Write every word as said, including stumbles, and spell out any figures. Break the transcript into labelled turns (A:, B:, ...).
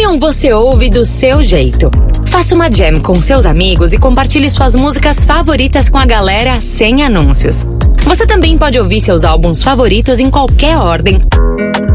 A: Opinion você ouve do seu jeito. Faça uma jam com seus amigos e compartilhe suas músicas favoritas com a galera sem anúncios. Você também pode ouvir seus álbuns favoritos em qualquer ordem,